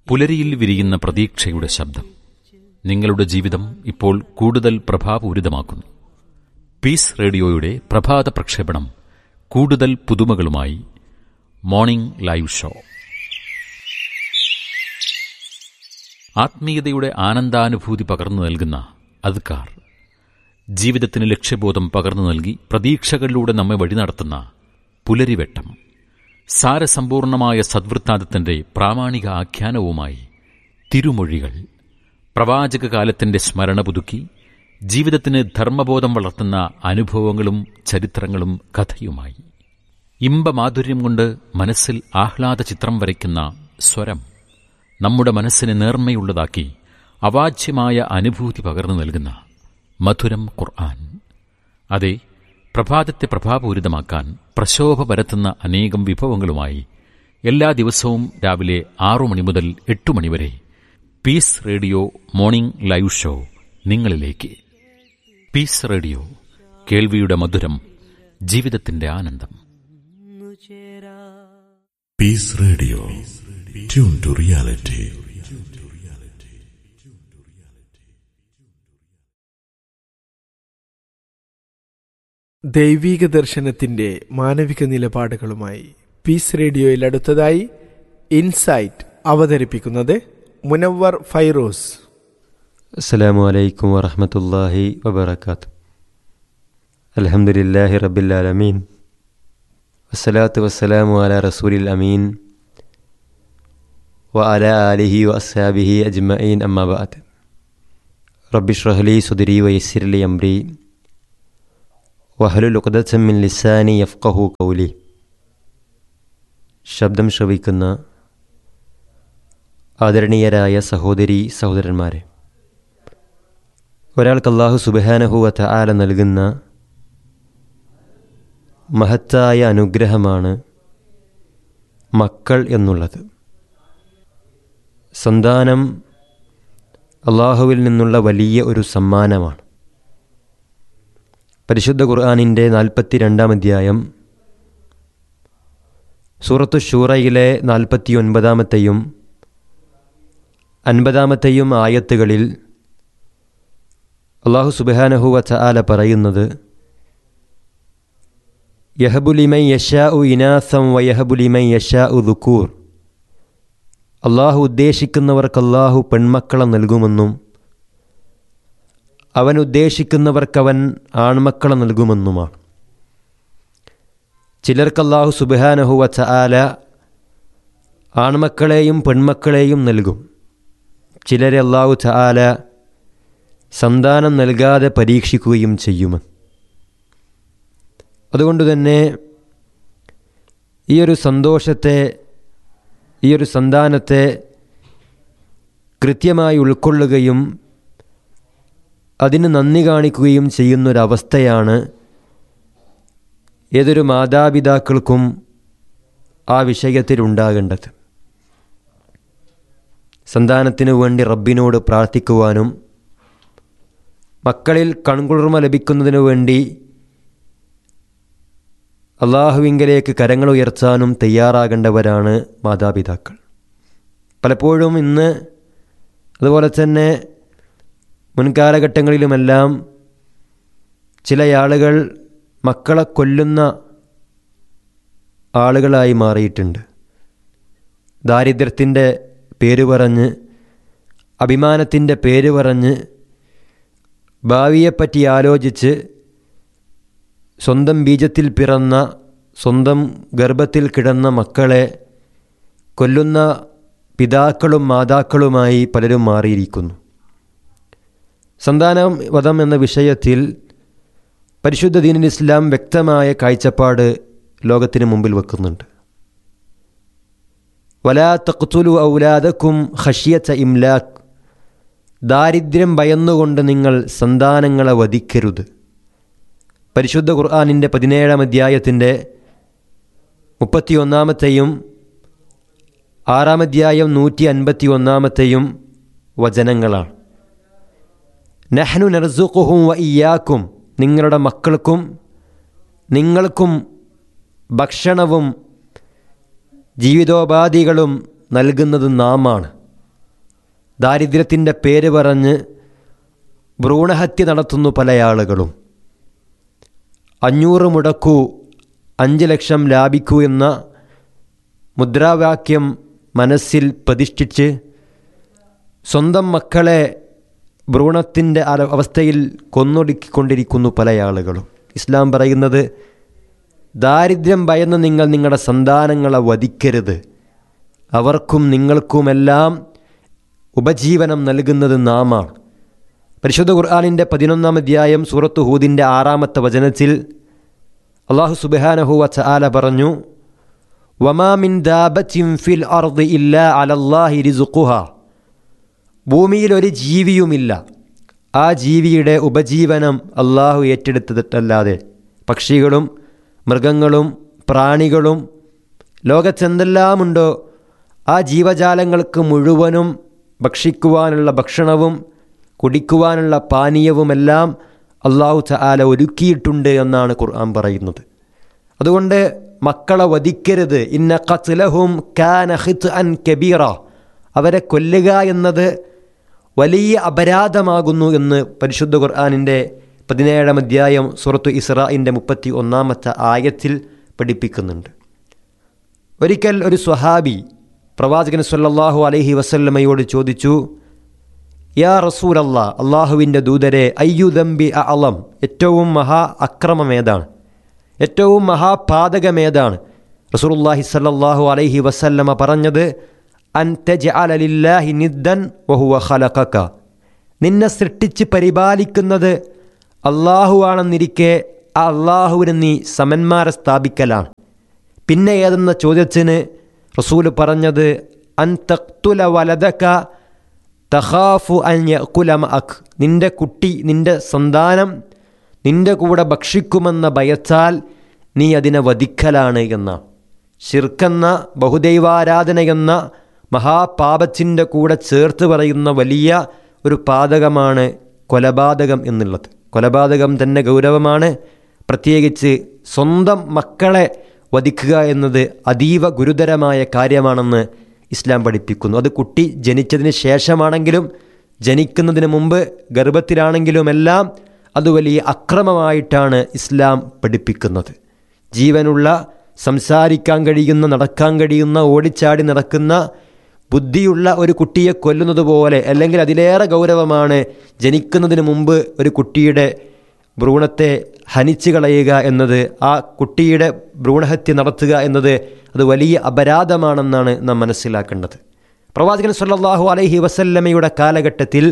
പുലരിയിൽ വിരിയുന്ന പ്രതീക്ഷയുടെ ശബ്ദം നിങ്ങളുടെ ജീവിതം ഇപ്പോൾ കൂടുതൽ പ്രഭാപൂരിതമാക്കുന്നു. പീസ് റേഡിയോയുടെ പ്രഭാത പ്രക്ഷേപണം കൂടുതൽ പുതുമകളുമായി മോർണിംഗ് ലൈവ് ഷോ. ആത്മീയതയുടെ ആനന്ദാനുഭൂതി പകർന്നു നൽകുന്ന അദ്കാർ, ജീവിതത്തിന് ലക്ഷ്യബോധം പകർന്നു നൽകി പ്രതീക്ഷകളിലൂടെ നമ്മെ വഴി നടത്തുന്ന പുലരിവെട്ടം, സാരസമ്പൂർണമായ സദ്വൃത്താന്തത്തിന്റെ പ്രാമാണിക ആഖ്യാനവുമായി തിരുമൊഴികൾ, പ്രവാചക കാലത്തിന്റെ സ്മരണ പുതുക്കി ജീവിതത്തിന് ധർമ്മബോധം വളർത്തുന്ന അനുഭവങ്ങളും ചരിത്രങ്ങളും കഥയുമായി ഇമ്പമാധുര്യം കൊണ്ട് മനസ്സിൽ ആഹ്ലാദ ചിത്രം വരയ്ക്കുന്ന സ്വരം, നമ്മുടെ മനസ്സിനെ നേർമ്മയുള്ളതാക്കി അവാച്യമായ അനുഭൂതി പകർന്നു നൽകുന്ന മധുരം ഖുർആൻ. അതെ, പ്രഭാതത്തെ പ്രഭാപൂരിതമാക്കാൻ പ്രശോഭ പരത്തുന്ന അനേകം വിഭവങ്ങളുമായി എല്ലാ ദിവസവും രാവിലെ 6 മണി മുതൽ 8 മണി വരെ piece radio morning live show നിങ്ങളിലേക്ക്. പീസ് റേഡിയോ, കേൾവിയുടെ മധുരം, ജീവിതത്തിന്റെ ആനന്ദം. Piece radio, tune to reality. ദൈവീക ദർശനത്തിന്റെ മാനവിക നിലപാടുകളുമായി പീസ് റേഡിയോയിൽ അടുത്തതായി ഇൻസൈറ്റ് അവതരിപ്പിക്കുന്നത് മുനവ്വർ ഫൈറോസ്. അസ്സലാമു അലൈക്കും വറഹ്മത്തുള്ളാഹി വബറകാതുഹു. അൽഹംദുലില്ലാഹി റബ്ബിൽ ആലമീൻ, വസ്സലാത്തു വസ്സലാമു അലാ റസൂലിൽ അമീൻ വഅലാ ആലിഹി വഅസ്ഹാബിഹി അജ്മഈൻ. അമ്മാ ബഅദ്. റബ്ബി ഇശ്റഹ് ലി സദ്രി വയസ്സിർ ലി അംരി വഹ്ലുൽ ഉഖ്ദതം മിൻ ലിസാനി യഫ്ഖഹു ഖൗലി. ശബ്ദം ശ്രവിക്കുന്ന ആദരണീയരായ സഹോദരീ സഹോദരന്മാരെ, ഒരാൾക്ക് അല്ലാഹു സുബ്ഹാനഹു വ തആല നൽകുന്ന മഹത്തായ അനുഗ്രഹമാണ് മക്കൾ എന്നുള്ളത്. സന്താനം അല്ലാഹുവിൽ നിന്നുള്ള വലിയ ഒരു സമ്മാനമാണ്. പരിശുദ്ധ ഖുർആനിൻ്റെ 42-ാം അധ്യായം സൂറത്തു ശൂറയിലെ 49-ാമത്തെയും 50-ാമത്തെയും ആയത്തുകളിൽ അല്ലാഹു സുബ്ഹാനഹു വ തആല പറയുന്നത്, യഹബു ലിമൻ യശാഉ ഇനാസൻ വയഹബു ലിമൻ യശാഉ ദുകൂർ. അല്ലാഹു ഉദ്ദേശിക്കുന്നവർക്ക് അല്ലാഹു പെൺമക്കളെ നൽകുമെന്നും അവൻ ഉദ്ദേശിക്കുന്നവർക്കവൻ ആൺമക്കളെ നൽകുമെന്നുമാണ്. ചിലർക്ക് അല്ലാഹു സുബ്ഹാനഹു വ തആല ആൺമക്കളെയും പെൺമക്കളെയും നൽകും. ചിലരെ അല്ലാഹു തആല സന്താനം നൽകാതെ പരീക്ഷിക്കുകയും ചെയ്യുമെന്ന്. അതുകൊണ്ടുതന്നെ ഈ ഒരു സന്തോഷത്തെ, ഈ ഒരു സന്താനത്തെ കൃത്യമായി ഉൾക്കൊള്ളുകയും അതിന് നന്ദി കാണിക്കുകയും ചെയ്യുന്നൊരവസ്ഥയാണ് ഏതൊരു മാതാപിതാക്കൾക്കും ആ വിഷയത്തിലുണ്ടാകേണ്ടത്. സന്താനത്തിനു വേണ്ടി റബ്ബിനോട് പ്രാർത്ഥിക്കുവാനും മക്കളിൽ കൺകുളിർമ ലഭിക്കുന്നതിനു വേണ്ടി അള്ളാഹുവിങ്കലേക്ക് കരങ്ങൾ ഉയർത്താനും തയ്യാറാകേണ്ടവരാണ് മാതാപിതാക്കൾ. പലപ്പോഴും ഇന്ന്, അതുപോലെ തന്നെ മുൻകാലഘട്ടങ്ങളിലുമെല്ലാം ചില ആളുകൾ മക്കളെ കൊല്ലുന്ന ആളുകളായി മാറിയിട്ടുണ്ട്. ദാരിദ്ര്യത്തിൻ്റെ പേര് പറഞ്ഞ്, അഭിമാനത്തിൻ്റെ പേര് പറഞ്ഞ്, ഭാവിയെപ്പറ്റി ആലോചിച്ച് സ്വന്തം ബീജത്തിൽ പിറന്ന, സ്വന്തം ഗർഭത്തിൽ കിടന്ന മക്കളെ കൊല്ലുന്ന പിതാക്കളും മാതാക്കളുമായി പലരും മാറിയിരിക്കുന്നു. സന്താനവധം എന്ന വിഷയത്തിൽ പരിശുദ്ധ ദീനുൽ ഇസ്ലാം വ്യക്തമായ കാഴ്ചപ്പാട് ലോകത്തിന് മുമ്പിൽ വെക്കുന്നുണ്ട്. വലാ തഖ്തുലു ഔലാദക്കും ഖശ്യത ഇംലാഖ്. ദാരിദ്ര്യം ഭയന്നുകൊണ്ട് നിങ്ങൾ സന്താനങ്ങളെ വധിക്കരുത്. പരിശുദ്ധ ഖുർആനിൻ്റെ 17-ാം അധ്യായത്തിൻ്റെ 31-ാമത്തെയും 6-ാം അധ്യായം 151-ാമത്തെയും വചനങ്ങളാണ്. നഹ്നു നർസുഖുഹും വ ഇയ്യാക്കും. നിങ്ങളുടെ മക്കൾക്കും നിങ്ങൾക്കും ഭക്ഷണവും ജീവിതോപാധികളും നൽകുന്നത് നാമാണ്. ദാരിദ്ര്യത്തിൻ്റെ പേര് പറഞ്ഞ് ഭ്രൂണഹത്യ നടത്തുന്നു പല ആളുകളും. 500 മുടക്കൂ 5 ലക്ഷം ലാഭിക്കൂ എന്ന മുദ്രാവാക്യം മനസ്സിൽ പ്രതിഷ്ഠിച്ച് സ്വന്തം മക്കളെ ഭ്രൂണത്തിൻ്റെ അവസ്ഥയിൽ കൊന്നൊടുക്കിക്കൊണ്ടിരിക്കുന്നു പല ആളുകളും. ഇസ്ലാം പറയുന്നത്, ദാരിദ്ര്യം ഭയന്ന് നിങ്ങൾ നിങ്ങളുടെ സന്താനങ്ങളെ വധിക്കരുത്. അവർക്കും നിങ്ങൾക്കുമെല്ലാം ഉപജീവനം നൽകുന്നത് നാമാണ്. പരിശുദ്ധ ഖുർആനിൻ്റെ 11-ാം അധ്യായം സൂറത്ത് ഹൂദിൻ്റെ 6-ാമത്തെ വചനത്തിൽ അല്ലാഹു സുബ്ഹാനഹു വ തആല പറഞ്ഞു, വമാ മിൻ ദാബത്തിൻ ഫിൽ അർദി ഇല്ലാ അലല്ലാഹി റിസ്ഖുഹാ. ഭൂമിയിൽ ഒരു ജീവിയുമില്ല, ആ ജീവിയുടെ ഉപജീവനം അള്ളാഹു ഏറ്റെടുത്തിട്ടല്ലാതെ. പക്ഷികളും മൃഗങ്ങളും പ്രാണികളും ലോകത്തെന്തെല്ലാമുണ്ടോ ആ ജീവജാലങ്ങൾക്ക് മുഴുവനും ഭക്ഷിക്കുവാനുള്ള ഭക്ഷണവും കുടിക്കുവാനുള്ള പാനീയവുമെല്ലാം അല്ലാഹു തആല ഒരുക്കിയിട്ടുണ്ട് എന്നാണ് ഖുർആൻ പറയുന്നത്. അതുകൊണ്ട് മക്കളെ വധിക്കരുത്. ഇന്ന ഖത്ലഹും കാന ഖിത്അൻ കബീറ. അവരെ കൊല്ലുക എന്നത് വലിയ അപരാധമാകുന്നു എന്ന് പരിശുദ്ധ ഖുർആനിൻ്റെ 17-ാം അധ്യായം സൂറത്തു ഇസ്രാഇൻ്റെ 31-ാമത്തെ ആയത്തിൽ പഠിപ്പിക്കുന്നുണ്ട്. ഒരിക്കൽ ഒരു സ്വഹാബി പ്രവാചകൻ സ്വല്ലല്ലാഹു അലൈഹി വസല്ലമയോട് ചോദിച്ചു, യാ റസൂലല്ലാ, അള്ളാഹുവിൻ്റെ ദൂതരെ, അയ്യു ദംബി അഅളം, ഏറ്റവും മഹാ അക്രമമേതാണ്, ഏറ്റവും മഹാപാതകമേതാണ്? റസൂലുള്ളാഹി സ്വല്ലല്ലാഹു അലൈഹി വസല്ലമ പറഞ്ഞത്, അൻ തജ്അല ലില്ലാഹി നിദ്ദൻ വഹുവ ഖലഖക. നിന്നെ സൃഷ്ടിച്ച് പരിപാലിക്കുന്നത് അള്ളാഹു ആണെന്നിരിക്കെ ആ അള്ളാഹുവിന് നീ സമന്മാരെ സ്ഥാപിക്കലാണ്. പിന്നെ ഏതെന്ന ചോദ്യത്തിന് റസൂൽ പറഞ്ഞത്, അൻ തഖ്തുല വലദക തഖാഫു അൻ യഅകുല മഅക്. നിന്റെ കുട്ടി, നിന്റെ സന്താനം നിന്റെ കൂടെ ഭക്ഷിക്കുമെന്ന ഭയത്താൽ നീ അതിനെ വധിക്കലാണ് എന്നാണ്. ശിർക്കെന്ന ബഹുദൈവാരാധനയെന്ന മഹാപാപത്തിൻ്റെ കൂടെ ചേർത്ത് പറയുന്ന വലിയ ഒരു പാതകമാണ് കൊലപാതകം എന്നുള്ളത്. കൊലപാതകം തന്നെ ഗൗരവമാണ്. പ്രത്യേകിച്ച് സ്വന്തം മക്കളെ വധിക്കുക എന്നത് അതീവ ഗുരുതരമായ കാര്യമാണെന്ന് ഇസ്ലാം പഠിപ്പിക്കുന്നു. അത് കുട്ടി ജനിച്ചതിന് ശേഷമാണെങ്കിലും ജനിക്കുന്നതിന് മുമ്പ് ഗർഭത്തിലാണെങ്കിലുമെല്ലാം അത് വലിയ അക്രമമായിട്ടാണ് ഇസ്ലാം പഠിപ്പിക്കുന്നത്. ജീവനുള്ള, സംസാരിക്കാൻ കഴിയുന്ന, നടക്കാൻ കഴിയുന്ന, ഓടിച്ചാടി നടക്കുന്ന, ബുദ്ധിയുള്ള ഒരു കുട്ടിയെ കൊല്ലുന്നത് പോലെ, അല്ലെങ്കിൽ അതിലേറെ ഗൗരവമാണ് ജനിക്കുന്നതിന് മുമ്പ് ഒരു കുട്ടിയുടെ ഭ്രൂണത്തെ ഹനിച്ചു കളയുക എന്നത്. ആ കുട്ടിയുടെ ഭ്രൂണഹത്യ നടത്തുക എന്നത് അത് വലിയ അപരാധമാണെന്നാണ് നാം മനസ്സിലാക്കേണ്ടത്. പ്രവാചകൻ സ്വല്ലല്ലാഹു അലൈഹി വസല്ലമയുടെ കാലഘട്ടത്തിൽ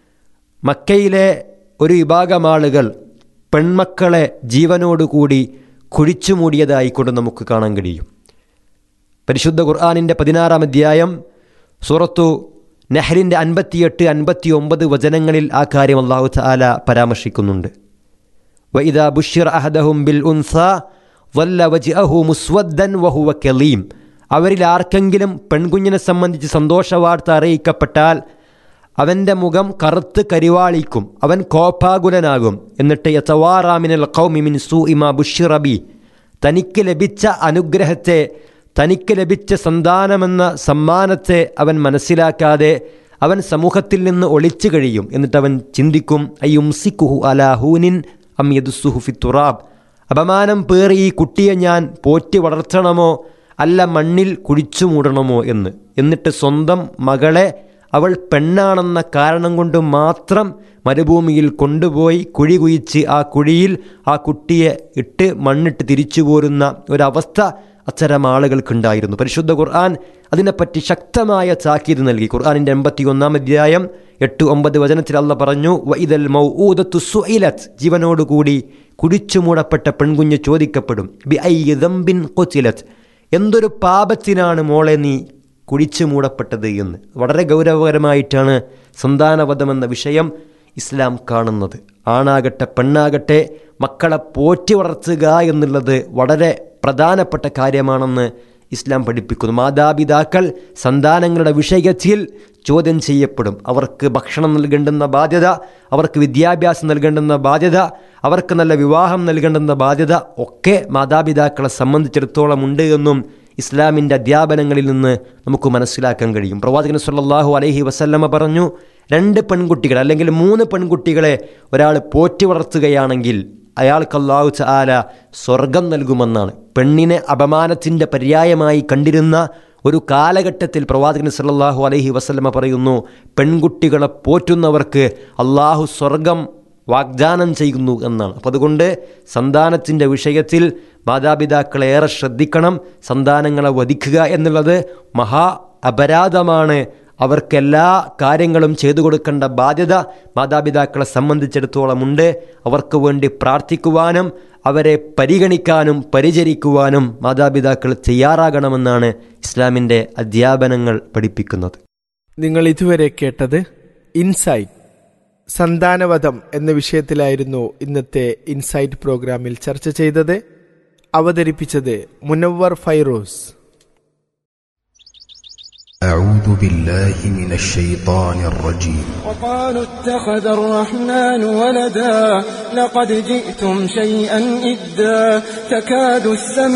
മക്കയിലെ ഒരു വിഭാഗം ആളുകൾ പെൺമക്കളെ ജീവനോടുകൂടി കുഴിച്ചു മൂടിയതായിക്കൊണ്ട് നമുക്ക് കാണാൻ കഴിയും. പരിശുദ്ധ ഖുർആനിൻ്റെ 16-ാം അധ്യായം സൂറത്തു നഹ്ലിൻ്റെ 58-59 വചനങ്ങളിൽ ആ കാര്യം അല്ലാഹു തആല പരാമർശിക്കുന്നുണ്ട്. വഇദാ ബുശ്ശിറ അഹദഹും ബിൽ ഉൻസാ വല്ല വജ്ഹഹു മുസ്വദ്ദൻ വഹുവ കലീം. അവരിൽ ആർക്കെങ്കിലും പെൺകുഞ്ഞിനെ സംബന്ധിച്ച് സന്തോഷവാർത്ത അറിയിക്കപ്പെട്ടാൽ അവൻ്റെ മുഖം കറുത്ത് കരിവാളിക്കും, അവൻ കോപാകുലനാകും. എന്നിട്ട് യതവാറാ മിനൽ ഖൗമി മിൻ സൂഇ മാ ബുശ്ശിറ ബി. തനിക്ക് ലഭിച്ച അനുഗ്രഹത്തെ, തനിക്ക് ലഭിച്ച സന്താനമെന്ന സമ്മാനത്തെ അവൻ മനസ്സിലാക്കാതെ അവൻ സമൂഹത്തിൽ നിന്ന് ഒളിച്ചു കഴിയും. എന്നിട്ട് അവൻ ചിന്തിക്കും, അയ്യുംസിക്കുഹു അലാ ഹൂനിൻ അം യദുസ്സുഹു ഫി തുറാബ്. അപമാനം പേറി ഈ കുട്ടിയെ ഞാൻ പോറ്റി വളർത്തണമോ അല്ല മണ്ണിൽ കുഴിച്ചു മൂടണമോ എന്ന്. എന്നിട്ട് സ്വന്തം മകളെ അവൾ പെണ്ണാണെന്ന കാരണം കൊണ്ട് മാത്രം മരുഭൂമിയിൽ കൊണ്ടുപോയി കുഴി കുഴിച്ച് ആ കുഴിയിൽ ആ കുട്ടിയെ ഇട്ട് മണ്ണിട്ട് തിരിച്ചു പോരുന്ന ഒരവസ്ഥ അത്തരം ആളുകൾക്കുണ്ടായിരുന്നു. പരിശുദ്ധ ഖുർആൻ അതിനെപ്പറ്റി ശക്തമായ താക്കീത് നൽകി. ഖുർആനിൻ്റെ 81-ാം അധ്യായം 8-9 വചനത്തിൽ അല്ലാഹ് പറഞ്ഞു, വഇദൽ മൗഊദത്തു സുഇലത്. ജീവനോടുകൂടി കുഴിച്ചു മൂടപ്പെട്ട പെൺകുഞ്ഞ് ചോദിക്കപ്പെടും, ബി അയ്യി ദംബിൻ ഖുതിലത്. എന്തൊരു പാപത്തിനാണ് മോളെ നീ കുഴിച്ചു മൂടപ്പെട്ടത് എന്ന്. വളരെ ഗൗരവകരമായിട്ടാണ് സന്താനവധമെന്ന വിഷയം ഇസ്ലാം കാണുന്നത്. ആണാകട്ടെ പെണ്ണാകട്ടെ മക്കളെ പോറ്റി വളർത്തുക എന്നുള്ളത് വളരെ പ്രധാനപ്പെട്ട കാര്യമാണെന്ന് ഇസ്ലാം പഠിപ്പിക്കുന്നു. മാതാപിതാക്കൾ സന്താനങ്ങളുടെ വിഷയത്തിൽ ചോദ്യം ചെയ്യപ്പെടും. അവർക്ക് ഭക്ഷണം നൽകേണ്ടുന്ന ബാധ്യത, അവർക്ക് വിദ്യാഭ്യാസം നൽകേണ്ടുന്ന ബാധ്യത, അവർക്ക് നല്ല വിവാഹം നൽകേണ്ടുന്ന ബാധ്യത ഒക്കെ മാതാപിതാക്കളെ സംബന്ധിച്ചിടത്തോളം ഉണ്ട് എന്നും ഇസ്ലാമിൻ്റെ അധ്യാപനങ്ങളിൽ നിന്ന് നമുക്ക് മനസ്സിലാക്കാൻ കഴിയും. പ്രവാചകൻ സല്ലല്ലാഹു അലൈഹി വസല്ലമ പറഞ്ഞു, 2 പെൺകുട്ടികൾ അല്ലെങ്കിൽ 3 പെൺകുട്ടികളെ ഒരാൾ പോറ്റി വളർത്തുകയാണെങ്കിൽ അയാൾക്ക് അല്ലാഹു തആല സ്വർഗം നൽകുമെന്നാണ്. പെണ്ണിനെ അപമാനത്തിൻ്റെ പര്യായമായി കണ്ടിരുന്ന ഒരു കാലഘട്ടത്തിൽ പ്രവാചകൻ സല്ലല്ലാഹു അലൈഹി വസല്ലമ പറയുന്നു, പെൺകുട്ടികളെ പോറ്റുന്നവർക്ക് അല്ലാഹു സ്വർഗം വാഗ്ദാനം ചെയ്യുന്നു എന്നാണ്. അപ്പോൾ അതുകൊണ്ട് സന്താനത്തിൻ്റെ വിഷയത്തിൽ മാതാപിതാക്കളെ ഏറെ ശ്രദ്ധിക്കണം. സന്താനങ്ങളെ വധിക്കുക എന്നുള്ളത് മഹാ അപരാധമാണ്. അവർക്കെല്ലാ കാര്യങ്ങളും ചെയ്തു കൊടുക്കേണ്ട ബാധ്യത മാതാപിതാക്കളെ സംബന്ധിച്ചിടത്തോളം ഉണ്ട്. അവർക്ക് വേണ്ടി പ്രാർത്ഥിക്കുവാനും അവരെ പരിഗണിക്കാനും പരിചരിക്കുവാനും മാതാപിതാക്കൾ തയ്യാറാകണമെന്നാണ് ഇസ്ലാമിൻ്റെ അധ്യാപനങ്ങൾ പഠിപ്പിക്കുന്നത്. നിങ്ങൾ ഇതുവരെ കേട്ടത് ഇൻസൈറ്റ്, സന്താനവധം എന്ന വിഷയത്തിലായിരുന്നു ഇന്നത്തെ ഇൻസൈറ്റ് പ്രോഗ്രാമിൽ ചർച്ച ചെയ്തത്. അവതരിപ്പിച്ചത് മുനവ്വർ ഫൈറോസ്. أعوذ بالله من الشيطان الرجيم. وقالوا اتخذ الرحمن ولدا لقد جئتم شيئا إدا تكاد السماء